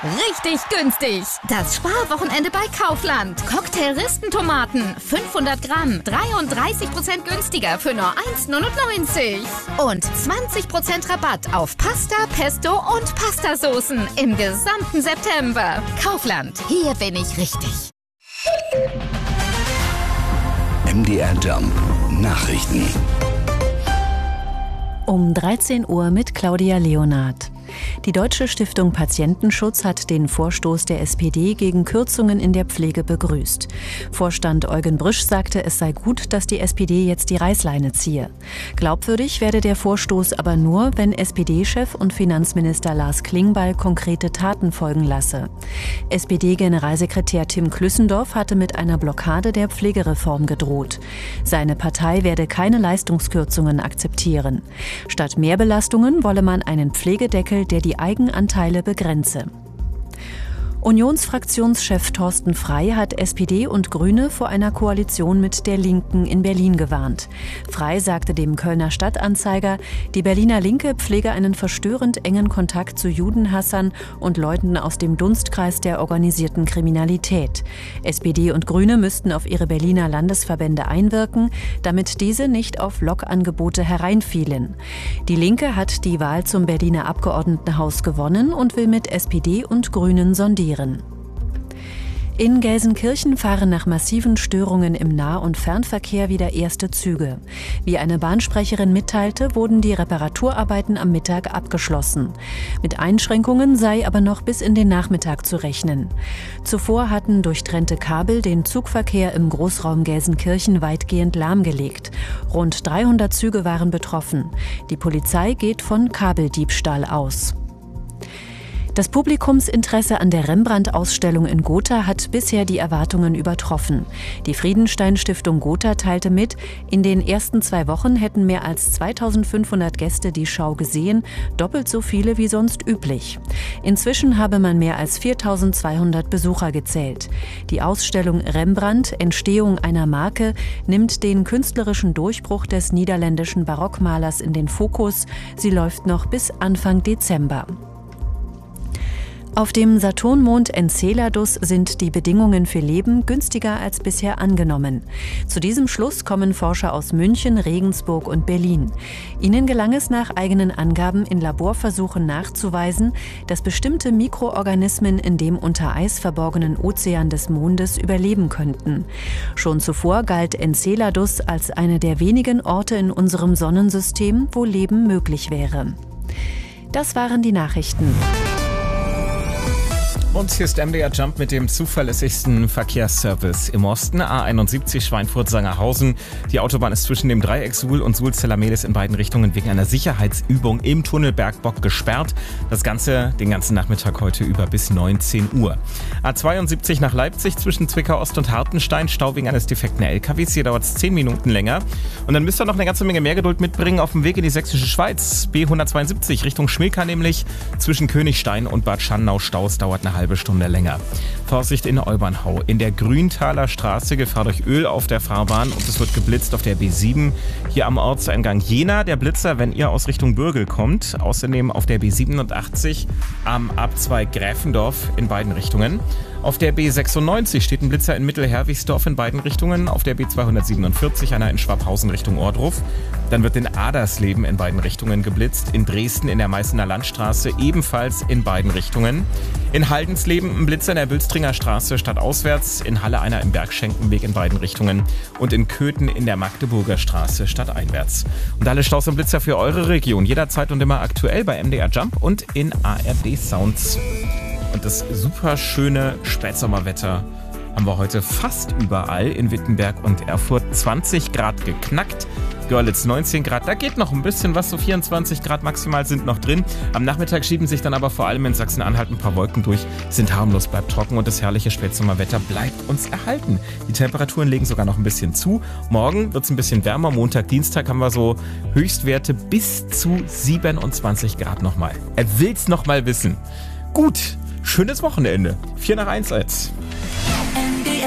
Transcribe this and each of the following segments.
Richtig günstig. Das Sparwochenende bei Kaufland. Cocktail-Ristentomaten, 500 Gramm, 33% günstiger für nur 1,99 €. Und 20% Rabatt auf Pasta, Pesto und Pastasoßen im gesamten September. Kaufland, hier bin ich richtig. MDR Jump Nachrichten. Um 13 Uhr mit Claudia Leonard. Die Deutsche Stiftung Patientenschutz hat den Vorstoß der SPD gegen Kürzungen in der Pflege begrüßt. Vorstand Eugen Brüsch sagte, es sei gut, dass die SPD jetzt die Reißleine ziehe. Glaubwürdig werde der Vorstoß aber nur, wenn SPD-Chef und Finanzminister Lars Klingbeil konkrete Taten folgen lasse. SPD-Generalsekretär Tim Klüssendorf hatte mit einer Blockade der Pflegereform gedroht. Seine Partei werde keine Leistungskürzungen akzeptieren. Statt Mehrbelastungen wolle man einen Pflegedeckel, der die Eigenanteile begrenze. Unionsfraktionschef Thorsten Frey hat SPD und Grüne vor einer Koalition mit der Linken in Berlin gewarnt. Frey sagte dem Kölner Stadtanzeiger, die Berliner Linke pflege einen verstörend engen Kontakt zu Judenhassern und Leuten aus dem Dunstkreis der organisierten Kriminalität. SPD und Grüne müssten auf ihre Berliner Landesverbände einwirken, damit diese nicht auf Lockangebote hereinfielen. Die Linke hat die Wahl zum Berliner Abgeordnetenhaus gewonnen und will mit SPD und Grünen sondieren. In Gelsenkirchen fahren nach massiven Störungen im Nah- und Fernverkehr wieder erste Züge. Wie eine Bahnsprecherin mitteilte, wurden die Reparaturarbeiten am Mittag abgeschlossen. Mit Einschränkungen sei aber noch bis in den Nachmittag zu rechnen. Zuvor hatten durchtrennte Kabel den Zugverkehr im Großraum Gelsenkirchen weitgehend lahmgelegt. Rund 300 Züge waren betroffen. Die Polizei geht von Kabeldiebstahl aus. Das Publikumsinteresse an der Rembrandt-Ausstellung in Gotha hat bisher die Erwartungen übertroffen. Die Friedenstein-Stiftung Gotha teilte mit, in den ersten 2 Wochen hätten mehr als 2500 Gäste die Schau gesehen, doppelt so viele wie sonst üblich. Inzwischen habe man mehr als 4200 Besucher gezählt. Die Ausstellung Rembrandt, Entstehung einer Marke, nimmt den künstlerischen Durchbruch des niederländischen Barockmalers in den Fokus. Sie läuft noch bis Anfang Dezember. Auf dem Saturnmond Enceladus sind die Bedingungen für Leben günstiger als bisher angenommen. Zu diesem Schluss kommen Forscher aus München, Regensburg und Berlin. Ihnen gelang es nach eigenen Angaben in Laborversuchen nachzuweisen, dass bestimmte Mikroorganismen in dem unter Eis verborgenen Ozean des Mondes überleben könnten. Schon zuvor galt Enceladus als einer der wenigen Orte in unserem Sonnensystem, wo Leben möglich wäre. Das waren die Nachrichten. Und hier ist MDR Jump mit dem zuverlässigsten Verkehrsservice im Osten. A71 Schweinfurt-Sangerhausen. Die Autobahn ist zwischen dem Dreieck Suhl und Suhl-Zellermelis in beiden Richtungen wegen einer Sicherheitsübung im Tunnel Bergbock gesperrt. Das Ganze den ganzen Nachmittag heute über bis 19 Uhr. A72 nach Leipzig zwischen Zwickau Ost und Hartenstein. Stau wegen eines defekten LKWs. Hier dauert es 10 Minuten länger. Und dann müsst ihr noch eine ganze Menge mehr Geduld mitbringen auf dem Weg in die sächsische Schweiz. B172 Richtung Schmilka nämlich. Zwischen Königstein und Bad Schandau Staus dauert eine halbe Stunde länger. Vorsicht in Olbernhau. In der Grüntaler Straße Gefahr durch Öl auf der Fahrbahn und es wird geblitzt auf der B7. Hier am Ortseingang Jena der Blitzer, wenn ihr aus Richtung Bürgel kommt. Außerdem auf der B87 am Abzweig Gräfendorf in beiden Richtungen. Auf der B96 steht ein Blitzer in Mittelherwigsdorf in beiden Richtungen. Auf der B247 einer in Schwabhausen Richtung Ohrdruf. Dann wird in Adersleben in beiden Richtungen geblitzt. In Dresden in der Meißener Landstraße ebenfalls in beiden Richtungen. In Haldensleben ein Blitzer in der Bülstringer Straße stadtauswärts. In Halle einer im Bergschenkenweg in beiden Richtungen. Und in Köthen in der Magdeburger Straße stadteinwärts. Und alle Staus und Blitzer für eure Region. Jederzeit und immer aktuell bei MDR Jump und in ARD Sounds. Und das super schöne Spätsommerwetter haben wir heute fast überall in Wittenberg und Erfurt. 20 Grad geknackt, Görlitz 19 Grad. Da geht noch ein bisschen was, so 24 Grad maximal sind noch drin. Am Nachmittag schieben sich dann aber vor allem in Sachsen-Anhalt ein paar Wolken durch, sind harmlos, bleibt trocken und das herrliche Spätsommerwetter bleibt uns erhalten. Die Temperaturen legen sogar noch ein bisschen zu. Morgen wird es ein bisschen wärmer, Montag, Dienstag haben wir so Höchstwerte bis zu 27 Grad nochmal. Er will's nochmal wissen. Gut. Schönes Wochenende. 4:1 jetzt.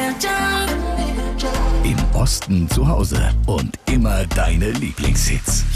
Im Osten zu Hause und immer deine Lieblingshits.